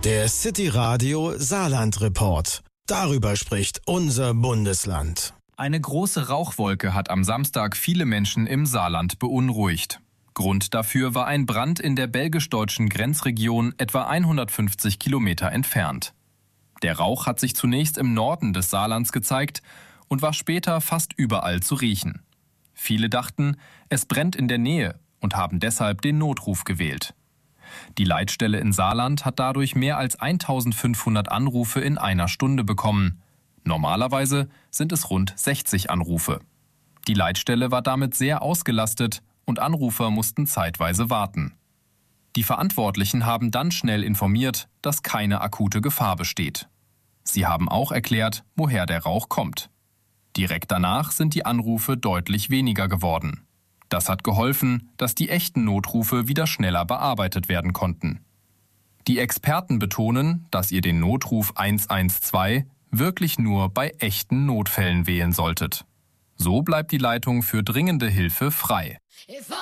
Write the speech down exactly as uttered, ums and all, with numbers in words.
Der City Radio Saarland Report. Darüber spricht unser Bundesland. Eine große Rauchwolke hat am Samstag viele Menschen im Saarland beunruhigt. Grund dafür war ein Brand in der belgisch-deutschen Grenzregion etwa hundertfünfzig Kilometer entfernt. Der Rauch hat sich zunächst im Norden des Saarlands gezeigt und war später fast überall zu riechen. Viele dachten, es brennt in der Nähe und haben deshalb den Notruf gewählt. Die Leitstelle in Saarland hat dadurch mehr als eintausendfünfhundert Anrufe in einer Stunde bekommen. Normalerweise sind es rund sechzig Anrufe. Die Leitstelle war damit sehr ausgelastet und Anrufer mussten zeitweise warten. Die Verantwortlichen haben dann schnell informiert, dass keine akute Gefahr besteht. Sie haben auch erklärt, woher der Rauch kommt. Direkt danach sind die Anrufe deutlich weniger geworden. Das hat geholfen, dass die echten Notrufe wieder schneller bearbeitet werden konnten. Die Experten betonen, dass ihr den Notruf eins eins zwei wirklich nur bei echten Notfällen wählen solltet. So bleibt die Leitung für dringende Hilfe frei.